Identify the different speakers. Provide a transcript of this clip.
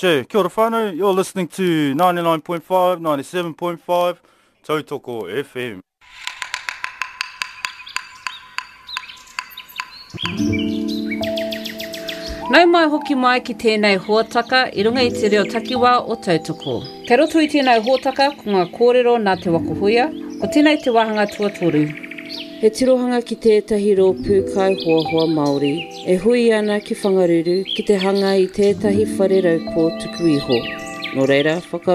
Speaker 1: Kia ora whānau, you're listening to 99.5, 97.5, Tautoko FM.
Speaker 2: Nau mai hoki mai ki tēnei huataka I runga I te reo takiwā o Tautoko. Kei roto I tēnei huataka ko ngā kōrero nā te wakuhuia, ko tēnei te wahanga tuatoru.
Speaker 3: He tirohanga ki tētahi rōpū kai hoahoa Māori, e hui ana ki whangaruru ki te hanga I tētahi whare raupō tuku iho. Nō reira,